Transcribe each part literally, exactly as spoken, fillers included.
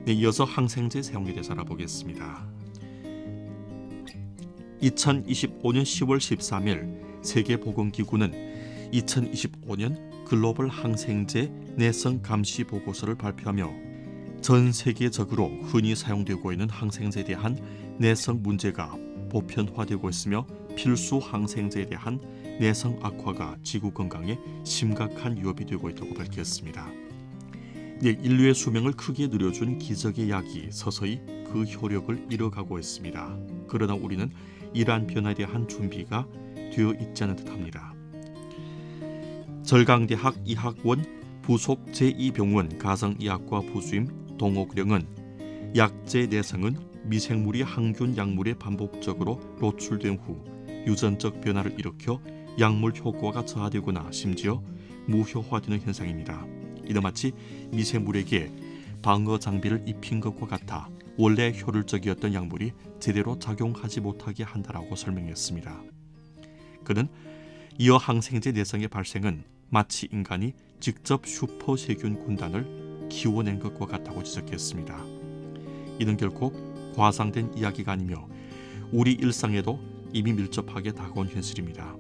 네, 이어서 항생제 사용에 대해서 알아보겠습니다. 이천이십오년 시월 십삼일 세계보건기구는 이천이십오년 글로벌 항생제 내성 감시 보고서를 발표하며 전 세계적으로 흔히 사용되고 있는 항생제에 대한 내성 문제가 보편화되고 있으며 필수 항생제에 대한 내성 악화가 지구 건강에 심각한 위협이 되고 있다고 밝혔습니다. 네, 인류의 수명을 크게 늘려준 기적의 약이 서서히 그 효력을 잃어가고 있습니다. 그러나 우리는 이러한 변화에 대한 준비가 되어 있지 않은 듯합니다. 절강대학 의학원 부속 제이 병원 가정의학과 부주임 동옥령은 약제 내성은 미생물이 항균 약물에 반복적으로 노출된 후 유전적 변화를 일으켜 약물 효과가 저하되거나 심지어 무효화되는 현상입니다. 이는 마치 미생물에게 방어 장비를 입힌 것과 같아 원래 효율적이었던 약물이 제대로 작용하지 못하게 한다라고 설명했습니다. 그는 이어 항생제 내성의 발생은 마치 인간이 직접 슈퍼세균 군단을 키워낸 것과 같다고 지적했습니다. 이는 결코 과장된 이야기가 아니며 우리 일상에도 이미 밀접하게 다가온 현실입니다.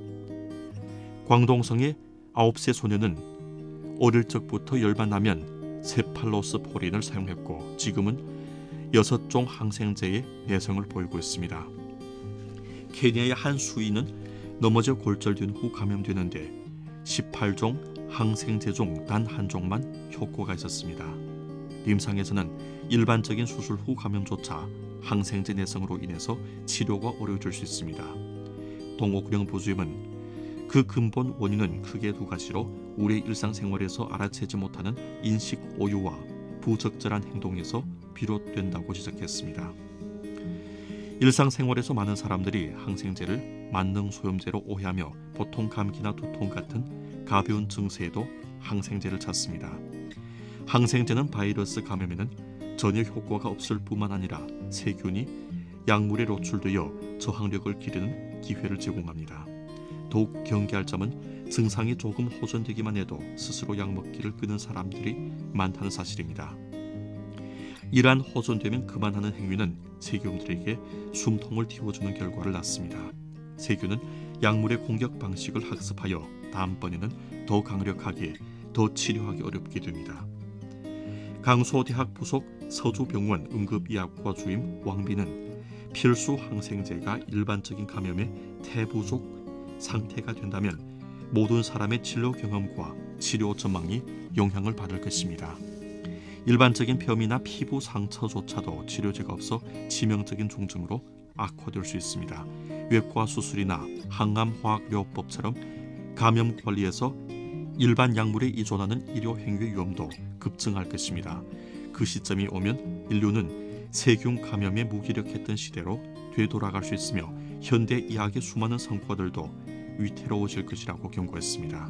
광동성의 아홉 세 소녀는 어릴 적부터 열만 나면 세팔로스포린을 사용했고 지금은 여섯 종 항생제의 내성을 보이고 있습니다. 케냐의 한 수인은 넘어져 골절된 후 감염되는데 십팔 종 항생제 중 단 한 종만 효과가 있었습니다. 임상에서는 일반적인 수술 후 감염조차 항생제 내성으로 인해서 치료가 어려워질 수 있습니다. 동옥령 부주임은 그 근본 원인은 크게 두 가지로 우리의 일상생활에서 알아채지 못하는 인식 오유와 부적절한 행동에서 비롯된다고 지적했습니다. 일상생활에서 많은 사람들이 항생제를 만능 소염제로 오해하며 보통 감기나 두통 같은 가벼운 증세에도 항생제를 찾습니다. 항생제는 바이러스 감염에는 전혀 효과가 없을 뿐만 아니라 세균이 약물에 노출되어 저항력을 기르는 기회를 제공합니다. 더욱 경계할 점은 증상이 조금 호전되기만 해도 스스로 약 먹기를 끊는 사람들이 많다는 사실입니다. 이러한 호전되면 그만하는 행위는 세균들에게 숨통을 틔워주는 결과를 낳습니다. 세균은 약물의 공격 방식을 학습하여 다음번에는 더 강력하게, 더 치료하기 어렵게 됩니다. 강서대학 부속 서주병원 응급의학과 주임 왕비는 필수 항생제가 일반적인 감염의 태부족 상태가 된다면 모든 사람의 진료 경험과 치료 전망이 영향을 받을 것입니다. 일반적인 폐렴이나 피부 상처조차도 치료제가 없어 치명적인 중증으로 악화될 수 있습니다. 외과 수술이나 항암화학요법처럼 감염 관리에서 일반 약물에 의존하는 의료 행위의 위험도 급증할 것입니다. 그 시점이 오면 인류는 세균 감염에 무기력했던 시대로 되돌아갈 수 있으며 현대 의학의 수많은 성과들도 위태로워질 것이라고 경고했습니다.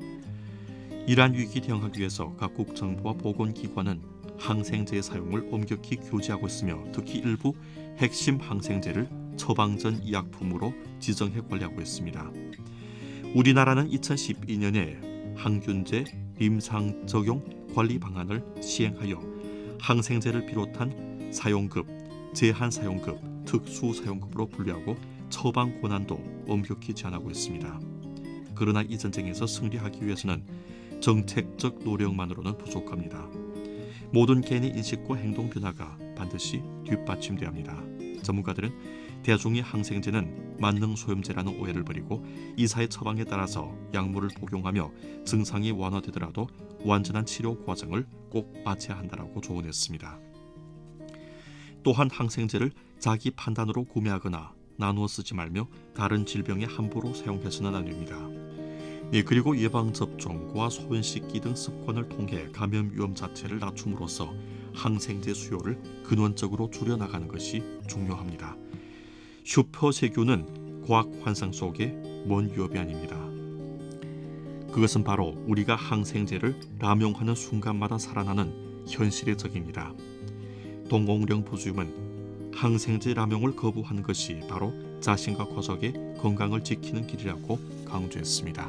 이러한 위기 대응하기 위해서 각국 정부와 보건기관은 항생제의 사용을 엄격히 규제하고 있으며 특히 일부 핵심 항생제를 처방전 의약품으로 지정해 관리하고 있습니다. 우리나라는 이천십이년에 항균제 임상 적용 관리 방안을 시행하여 항생제를 비롯한 사용급, 제한 사용급, 특수 사용급으로 분류하고 처방 권한도 엄격히 제한하고 있습니다. 그러나 이 전쟁에서 승리하기 위해서는 정책적 노력만으로는 부족합니다. 모든 개인의 인식과 행동 변화가 반드시 뒷받침돼야 합니다. 전문가들은 대중의 항생제는 만능 소염제라는 오해를 버리고 의사의 처방에 따라서 약물을 복용하며 증상이 완화되더라도 완전한 치료 과정을 꼭 마쳐야 한다고 조언했습니다. 또한 항생제를 자기 판단으로 구매하거나 나누어 쓰지 말며 다른 질병에 함부로 사용해서는 안 됩니다. 예, 그리고 예방접종과 소변 씻기 등 습관을 통해 감염 위험 자체를 낮춤으로써 항생제 수요를 근원적으로 줄여나가는 것이 중요합니다. 슈퍼세균은 과학 환상 속의 먼 위협이 아닙니다. 그것은 바로 우리가 항생제를 남용하는 순간마다 살아나는 현실의 적입니다. 동옥령 부주임은 항생제 남용을 거부하는 것이 바로 자신과 가족의 건강을 지키는 길이라고 강조했습니다.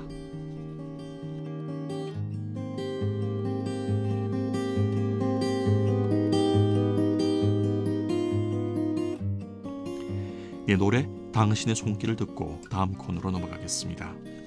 이 노래 당신의 손길을 듣고 다음 코너로 넘어가겠습니다.